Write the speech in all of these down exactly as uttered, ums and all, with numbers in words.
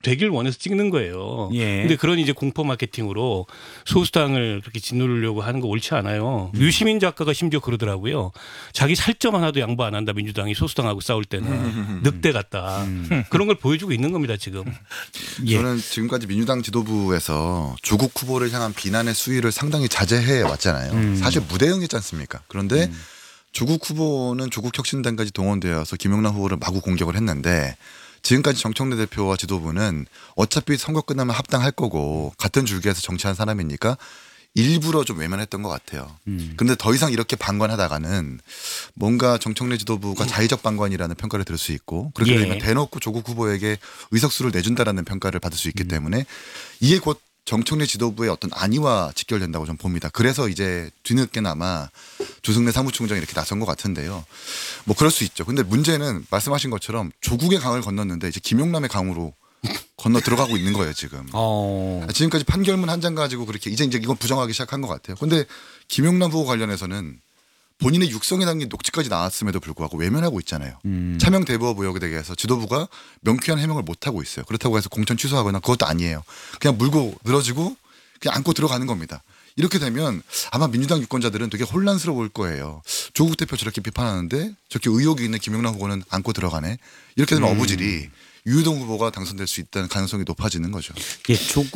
되길 원해서 찍는 거예요. 예. 근데 그런 이제 공포 마케팅으로 소수당을 그렇게 짓누르려고 하는 거 옳지 않아요. 음. 유시민 작가가 심지어 그러더라고요. 자기 살점 하나도 양보 안 한다. 민주당이 소수당하고 싸울 때는 늑대 같다. 음. 그런 걸 보여주고 있는 겁니다 지금. 예. 저는 지금까지 민주당 지도부에서 조국 후보를 향한 비난의 수위를 상당히 자제해 왔잖아요. 음. 사실 무대응했지 않습니까? 그런데 음. 조국 후보는 조국 혁신단까지 동원되어서 김용남 후보를 마구 공격을 했는데 지금까지 정청래 대표와 지도부는 어차피 선거 끝나면 합당할 거고 같은 줄기에서 정치한 사람이니까 일부러 좀 외면했던 것 같아요. 음. 그런데 더 이상 이렇게 방관하다가는 뭔가 정청래 지도부가 자의적 방관이라는 평가를 들을 수 있고 그렇게 예. 되면 대놓고 조국 후보에게 의석수를 내준다라는 평가를 받을 수 음. 있기 때문에 이게 곧 정청래 지도부의 어떤 안위와 직결된다고 저는 봅니다. 그래서 이제 뒤늦게나마 조승래 사무총장이 이렇게 나선 것 같은데요. 뭐 그럴 수 있죠. 근데 문제는 말씀하신 것처럼 조국의 강을 건넜는데 이제 김용남의 강으로 건너 들어가고 있는 거예요 지금. 어. 지금까지 판결문 한 장 가지고 그렇게 이제 이제 이건 부정하기 시작한 것 같아요. 근데 김용남 후보 관련해서는 본인의 육성에 담긴 녹취까지 나왔음에도 불구하고 외면하고 있잖아요. 음. 차명 대부업 의혹에 대해서 지도부가 명쾌한 해명을 못 하고 있어요. 그렇다고 해서 공천 취소하거나 그것도 아니에요. 그냥 물고 늘어지고 그냥 안고 들어가는 겁니다. 이렇게 되면 아마 민주당 유권자들은 되게 혼란스러울 거예요. 조국 대표 저렇게 비판하는데 저렇게 의혹이 있는 김용남 후보는 안고 들어가네. 이렇게 되면 음. 어부질이 유유동 후보가 당선될 수 있다는 가능성이 높아지는 거죠. 예,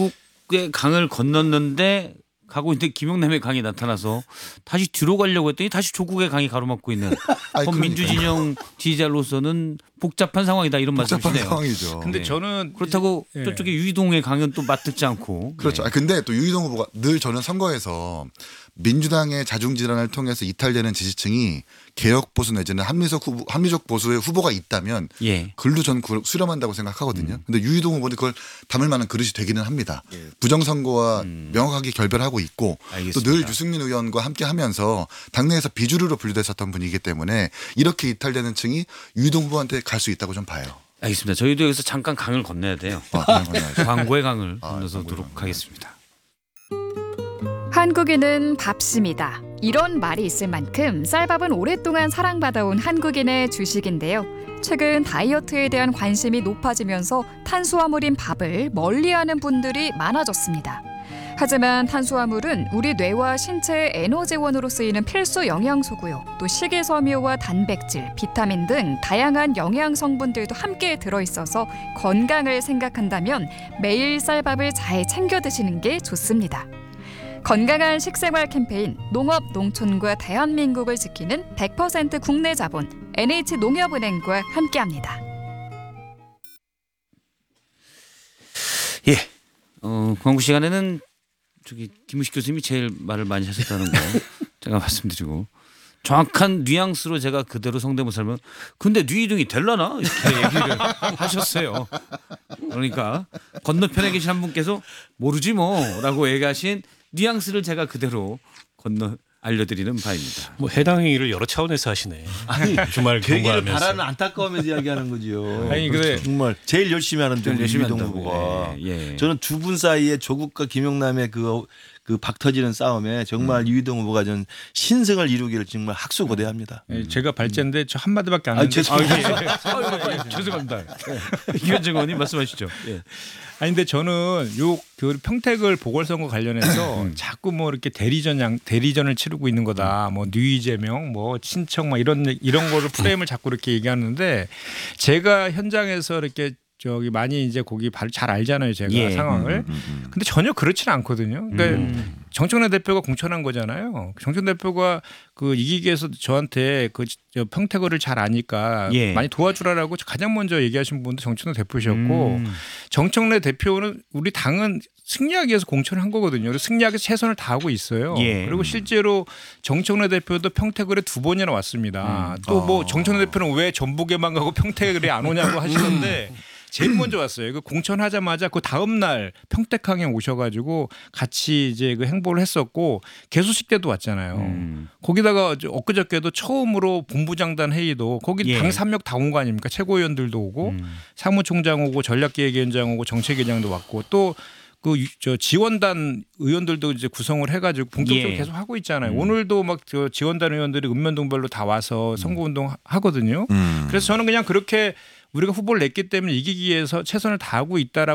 조국의 강을 건넜는데 가고 있는데 김용남의 강이 나타나서 다시 뒤로 가려고 했더니 다시 조국의 강이 가로막고 있는 아니, 민주 진영 지지자로서는 복잡한 상황이다 이런 복잡한 말씀이시네요. 상황이죠. 근데 네. 저는 그렇다고 예. 저쪽에 유이동의 강은 또 맞듣지 않고. 그렇죠. 네. 아, 근데 또 유희동 후보가 늘 저는 선거에서 민주당의 자중질환을 통해서 이탈되는 지지층이 개혁 보수 내지는 합리적 후보, 합리적 보수의 후보가 있다면 예. 글로 전 수렴한다고 생각하거든요. 음. 근데 유희동 후보는 그걸 담을 만한 그릇이 되기는 합니다. 부정선거와 음. 명확하게 결별하고 있고 또 알겠습니다. 늘 유승민 의원과 함께 하면서 당내에서 비주류로 분류됐었던 분이기 때문에 이렇게 이탈되는 층이 유희동 후보한테 갈 수 있다고 좀 봐요. 알겠습니다. 저희도 여기서 잠깐 강을 건너야 돼요. 아, 그냥 건너야죠. 광고의 강을 아, 건너서도록 광고의 강을. 하겠습니다. 한국인은 밥심이다. 이런 말이 있을 만큼 쌀밥은 오랫동안 사랑받아온 한국인의 주식인데요. 최근 다이어트에 대한 관심이 높아지면서 탄수화물인 밥을 멀리하는 분들이 많아졌습니다. 하지만 탄수화물은 우리 뇌와 신체의 에너지원으로 쓰이는 필수 영양소고요. 또 식이섬유와 단백질, 비타민 등 다양한 영양 성분들도 함께 들어있어서 건강을 생각한다면 매일 쌀밥을 잘 챙겨 드시는 게 좋습니다. 건강한 식생활 캠페인 농업, 농촌과 대한민국을 지키는 백 퍼센트 국내 자본 엔에이치농협은행과 함께합니다. 예. 어, 광고 시간에는 저기 김우식 교수님이 제일 말을 많이 하셨다는 거 제가 말씀드리고 정확한 뉘앙스로 제가 그대로 성대모사 하면 근데 뉘이동이 될라나 이렇게 얘기를 하셨어요. 그러니까 건너편에 계신 한 분께서 모르지 뭐라고 얘기하신 뉘앙스를 제가 그대로 건너 알려드리는 바입니다. 뭐 해당 행위를 여러 차원에서 하시네. 아니, 주말 되기를 경과하면서. 바라는 안타까움에서 이야기하는 거죠. 아니, 근데 정말 제일 열심히 하는 제일 열심히 유희동 한다고. 후보가. 예, 예. 저는 두 분 사이에 조국과 김용남의 그, 그 박터지는 싸움에 정말 음. 유희동 후보가 전 신승을 이루기를 정말 학수고대합니다. 예, 제가 발제인데 저 한마디밖에 안 아, 했는데 죄송합니다. 예. 아유, 죄송합니다. 이현정 의원님 말씀하시죠. 예. 아니 근데 저는 요 그 평택을 보궐선거 관련해서 자꾸 뭐 이렇게 대리전 양 대리전을 치르고 있는 거다. 뭐 누이재명 뭐 친척 막 이런 이런 거를 프레임을 자꾸 이렇게 얘기하는데 제가 현장에서 이렇게 저기 많이 이제 거기 잘 알잖아요, 제가 예. 상황을. 음, 음, 음. 근데 전혀 그렇지는 않거든요. 그러니까 음. 정청래 대표가 공천한 거잖아요. 정청래 대표가 그 이기기 위해서 저한테 그 평택어를 잘 아니까 예. 많이 도와주라라고 가장 먼저 얘기하신 분도 정청래 대표셨고 음. 정청래 대표는 우리 당은 승리하기 위해서 공천을 한 거거든요. 그래서 승리하기 위해서 최선을 다하고 있어요. 예. 그리고 실제로 정청래 대표도 평택을에 두 번이나 왔습니다. 음. 또 뭐 어. 정청래 대표는 왜 전북에만 가고 평택에 안 오냐고 하시는데 제일 먼저 왔어요. 그 공천하자마자 그 다음 날 평택항에 오셔가지고 같이 이제 그 행보를 했었고 개소식 때도 왔잖아요. 음. 거기다가 엊그저께도 처음으로 본부장단 회의도 거기 예. 당 삼역 다 온 거 아닙니까? 최고위원들도 오고 음. 사무총장 오고 전략기획위원장 오고 정책위원장도 왔고 또 그 저 지원단 의원들도 이제 구성을 해가지고 본격적으로 예. 계속 하고 있잖아요. 음. 오늘도 막 저 지원단 의원들이 읍면동별로 다 와서 선거운동 하거든요. 음. 그래서 저는 그냥 그렇게 우리가 후보를 냈기 때문에 이기기 위해서 최선을 다하고 있다라고.